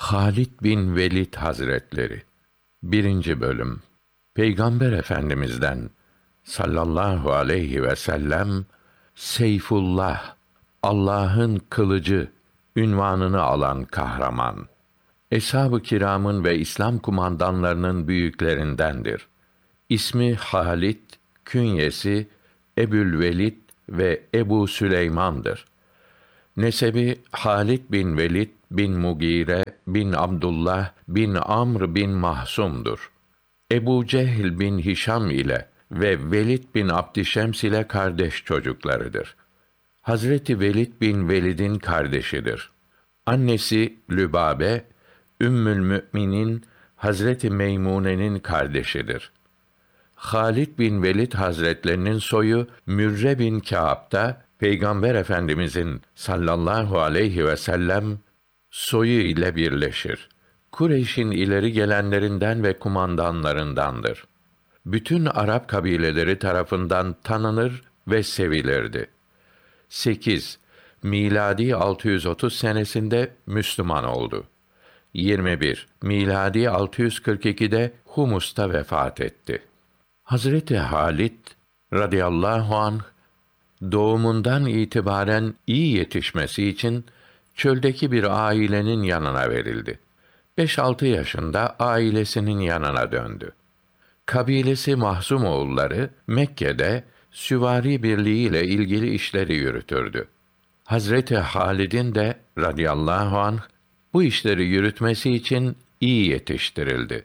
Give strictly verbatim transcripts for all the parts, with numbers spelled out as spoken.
Halid bin Velid Hazretleri birinci Bölüm Peygamber Efendimiz'den sallallahu aleyhi ve sellem Seyfullah, Allah'ın kılıcı ünvanını alan kahraman. Eshab-ı kiramın ve İslam kumandanlarının büyüklerindendir. İsmi Halid, künyesi Ebü'l-Velid ve Ebu Süleyman'dır. Nesebi Halid bin Velid bin Mugire bin Abdullah bin Amr bin Mahsum'dur. Ebu Cehl bin Hişam ile ve Velid bin Abdişems ile kardeş çocuklarıdır. Hazreti Velid bin Velid'in kardeşidir. Annesi Lübabe, Ümmül Mü'minin Hazreti Meymune'nin kardeşidir. Halid bin Velid Hazretlerinin soyu Mürre bin Kâb'da Peygamber Efendimizin sallallahu aleyhi ve sellem soyu ile birleşir. Kureyş'in ileri gelenlerinden ve kumandanlarındandır. Bütün Arap kabileleri tarafından tanınır ve sevilirdi. sekiz. Miladi altı yüz otuz senesinde Müslüman oldu. yirmi bir. Miladi altı yüz kırk ikide Humus'ta vefat etti. Hazreti Halid radıyallahu anh doğumundan itibaren iyi yetişmesi için çöldeki bir ailenin yanına verildi. beş altı yaşında ailesinin yanına döndü. Kabilesi Mahzumoğulları Mekke'de süvari birliği ile ilgili işleri yürütürdü. Hazreti Halid'in de radıyallahu anh bu işleri yürütmesi için iyi yetiştirildi.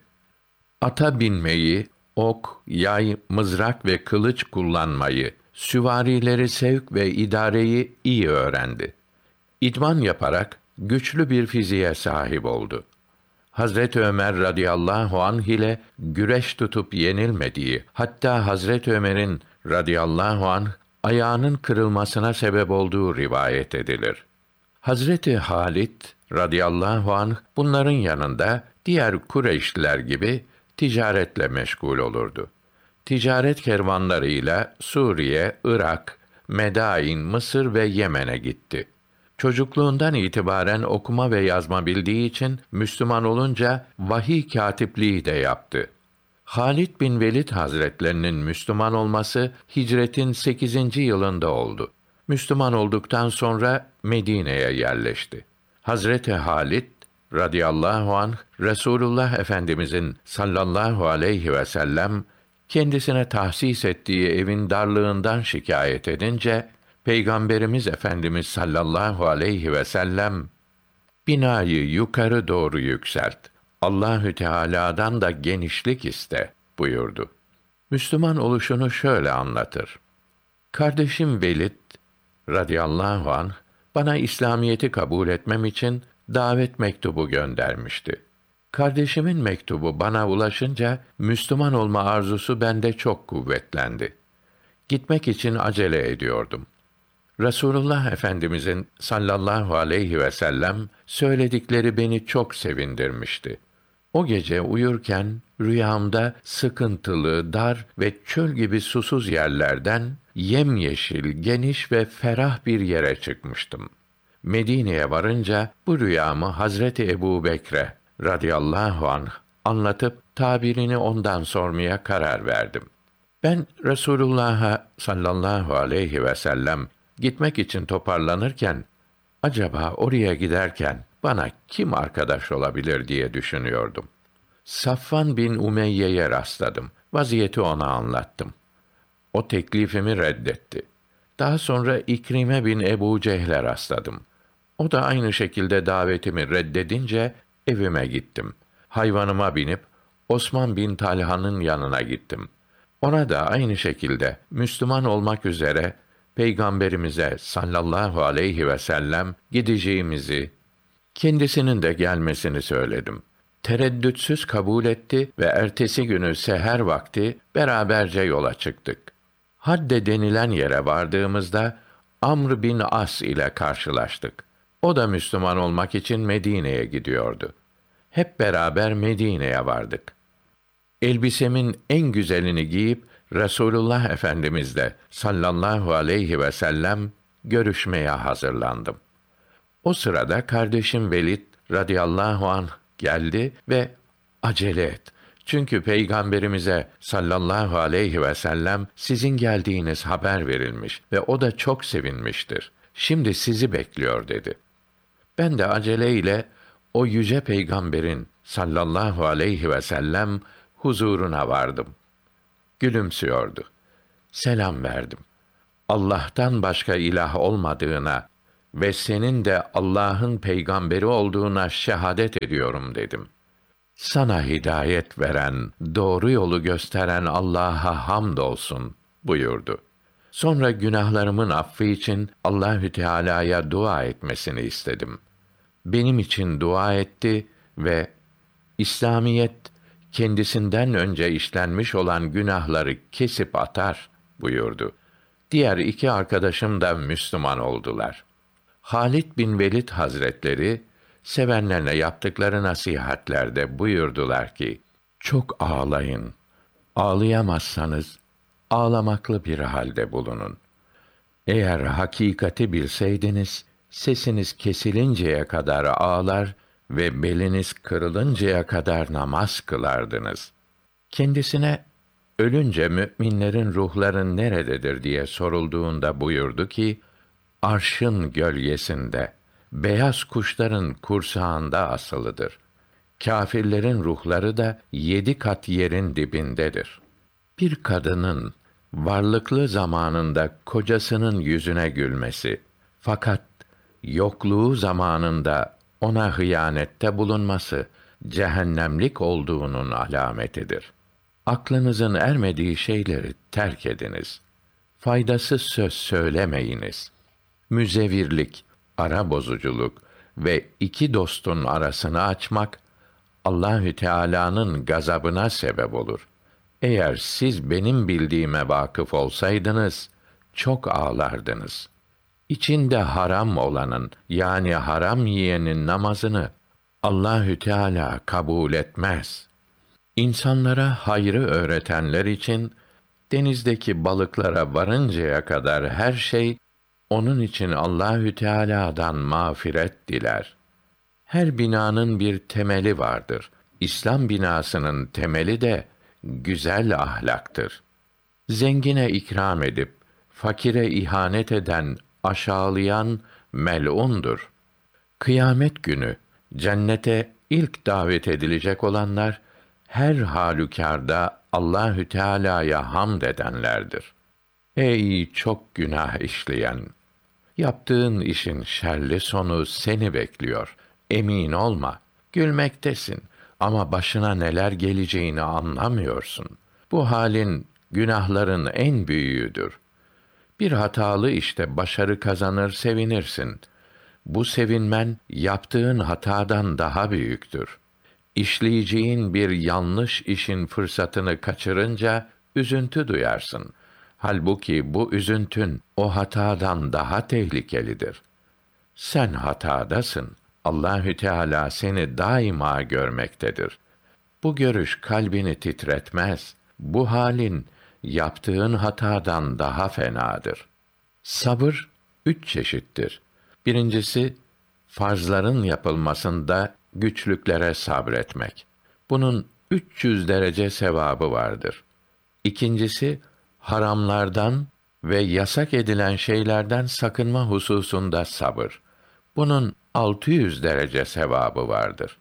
Ata binmeyi, ok, yay, mızrak ve kılıç kullanmayı, süvarileri sevk ve idareyi iyi öğrendi. İdman yaparak güçlü bir fiziğe sahip oldu. Hazreti Ömer radıyallahu anh ile güreş tutup yenilmediği, hatta Hazreti Ömer'in radıyallahu anh ayağının kırılmasına sebep olduğu rivayet edilir. Hazreti Halid radıyallahu anh bunların yanında diğer Kureyşliler gibi ticaretle meşgul olurdu. Ticaret kervanlarıyla Suriye, Irak, Medain, Mısır ve Yemen'e gitti. Çocukluğundan itibaren okuma ve yazma bildiği için Müslüman olunca vahiy kâtipliği de yaptı. Halid bin Velid Hazretlerinin Müslüman olması hicretin sekizinci yılında oldu. Müslüman olduktan sonra Medine'ye yerleşti. Hazreti Halid radıyallahu anh Resulullah Efendimizin sallallahu aleyhi ve sellem kendisine tahsis ettiği evin darlığından şikayet edince Peygamberimiz Efendimiz sallallahu aleyhi ve sellem binayı yukarı doğru yükselt. Allahü Teala'dan da genişlik iste buyurdu. Müslüman oluşunu şöyle anlatır. Kardeşim Velid radıyallahu anh bana İslamiyeti kabul etmem için davet mektubu göndermişti. Kardeşimin mektubu bana ulaşınca Müslüman olma arzusu bende çok kuvvetlendi. Gitmek için acele ediyordum. Resulullah Efendimizin sallallahu aleyhi ve sellem söyledikleri beni çok sevindirmişti. O gece uyurken rüyamda sıkıntılı, dar ve çöl gibi susuz yerlerden yemyeşil, geniş ve ferah bir yere çıkmıştım. Medine'ye varınca bu rüyamı Hazreti Ebubekre radıyallahu anh anlatıp tabirini ondan sormaya karar verdim. Ben Resulullah'a sallallahu aleyhi ve sellem gitmek için toparlanırken acaba oraya giderken bana kim arkadaş olabilir diye düşünüyordum. Safvan bin Umeyye'ye rastladım. Vaziyeti ona anlattım. O teklifimi reddetti. Daha sonra İkrime bin Ebu Cehl'e rastladım. O da aynı şekilde davetimi reddedince evime gittim. Hayvanıma binip Osman bin Talha'nın yanına gittim. Ona da aynı şekilde Müslüman olmak üzere Peygamberimize sallallahu aleyhi ve sellem gideceğimizi, kendisinin de gelmesini söyledim. Tereddütsüz kabul etti ve ertesi günü seher vakti beraberce yola çıktık. Hadde denilen yere vardığımızda Amr bin As ile karşılaştık. O da Müslüman olmak için Medine'ye gidiyordu. Hep beraber Medine'ye vardık. Elbisemin en güzelini giyip Resulullah Efendimizle sallallahu aleyhi ve sellem görüşmeye hazırlandım. O sırada kardeşim Velid radıyallahu anh geldi ve acele et. Çünkü Peygamberimize sallallahu aleyhi ve sellem sizin geldiğiniz haber verilmiş ve o da çok sevinmiştir. Şimdi sizi bekliyor dedi. Ben de aceleyle o yüce peygamberin sallallahu aleyhi ve sellem huzuruna vardım. Gülümsüyordu. Selam verdim. Allah'tan başka ilah olmadığına ve senin de Allah'ın peygamberi olduğuna şehadet ediyorum dedim. Sana hidayet veren, doğru yolu gösteren Allah'a hamdolsun buyurdu. Sonra günahlarımın affı için Allahü Teala'ya dua etmesini istedim. Benim için dua etti ve İslamiyet kendisinden önce işlenmiş olan günahları kesip atar buyurdu. Diğer iki arkadaşım da Müslüman oldular. Halid bin Velid Hazretleri sevenlerine yaptıkları nasihatlerde buyurdular ki, çok ağlayın. Ağlayamazsanız ağlamaklı bir halde bulunun. Eğer hakikati bilseydiniz, sesiniz kesilinceye kadar ağlar ve beliniz kırılıncaya kadar namaz kılardınız. Kendisine ölünce müminlerin ruhları nerededir diye sorulduğunda buyurdu ki, arşın gölgesinde, beyaz kuşların kursağında asılıdır. Kâfirlerin ruhları da yedi kat yerin dibindedir. Bir kadının varlıklı zamanında kocasının yüzüne gülmesi, fakat yokluğu zamanında ona hıyanette bulunması, cehennemlik olduğunun alametidir. Aklınızın ermediği şeyleri terk ediniz. Faydasız söz söylemeyiniz. Müzevirlik, ara bozuculuk ve iki dostun arasını açmak, Allahü Teala'nın gazabına sebep olur. Eğer siz benim bildiğime vakıf olsaydınız, çok ağlardınız. İçinde haram olanın, yani haram yiyenin namazını Allahü Teala kabul etmez. İnsanlara hayrı öğretenler için denizdeki balıklara varıncaya kadar her şey onun için Allahü Teala'dan mağfiret diler. Her binanın bir temeli vardır. İslam binasının temeli de güzel ahlaktır. Zengine ikram edip fakire ihanet eden, aşağılayan mel'undur. Kıyamet günü cennete ilk davet edilecek olanlar her halükarda Allahü Teala'ya hamd edenlerdir. Ey çok günah işleyen! Yaptığın işin şerli sonu seni bekliyor. Emin olma. Gülmektesin ama başına neler geleceğini anlamıyorsun. Bu halin günahların en büyüğüdür. Bir hatalı işte başarı kazanır sevinirsin. Bu sevinmen yaptığın hatadan daha büyüktür. İşleyeceğin bir yanlış işin fırsatını kaçırınca üzüntü duyarsın. Halbuki bu üzüntün o hatadan daha tehlikelidir. Sen hatadasın. Allahü Teala seni daima görmektedir. Bu görüş kalbini titretmez. Bu halin yaptığın hatadan daha fenadır. Sabır üç çeşittir. Birincisi, farzların yapılmasında güçlüklere sabretmek. Bunun üç yüz derece sevabı vardır. İkincisi, haramlardan ve yasak edilen şeylerden sakınma hususunda sabır. Bunun altı yüz derece sevabı vardır.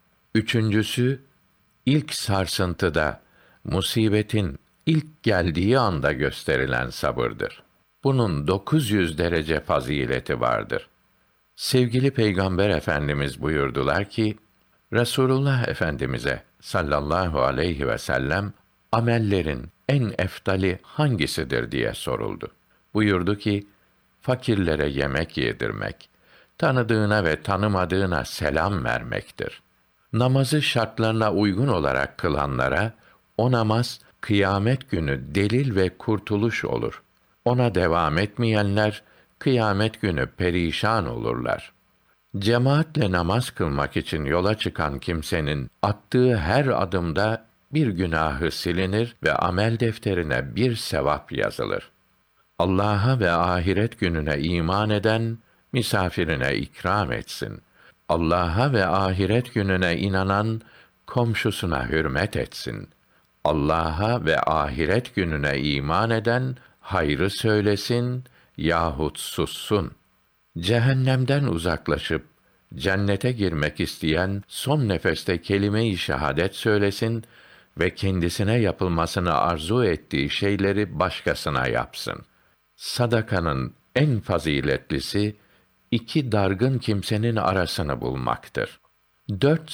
Üçüncüsü, ilk sarsıntıda, musibetin ilk geldiği anda gösterilen sabırdır. Bunun dokuz yüz derece fazileti vardır. Sevgili Peygamber Efendimiz buyurdular ki, Resulullah Efendimize sallallahu aleyhi ve sellem amellerin en eftali hangisidir diye soruldu. Buyurdu ki, fakirlere yemek yedirmek, tanıdığına ve tanımadığına selam vermektir. Namazı şartlarına uygun olarak kılanlara, o namaz kıyamet günü delil ve kurtuluş olur. Ona devam etmeyenler, kıyamet günü perişan olurlar. Cemaatle namaz kılmak için yola çıkan kimsenin attığı her adımda bir günahı silinir ve amel defterine bir sevap yazılır. Allah'a ve ahiret gününe iman eden, misafirine ikram etsin. Allah'a ve ahiret gününe inanan komşusuna hürmet etsin. Allah'a ve ahiret gününe iman eden hayrı söylesin yahut sussun. Cehennemden uzaklaşıp cennete girmek isteyen son nefeste kelime-i şehadet söylesin ve kendisine yapılmasını arzu ettiği şeyleri başkasına yapsın. Sadakanın en faziletlisi iki dargın kimsenin arasını bulmaktır. Dört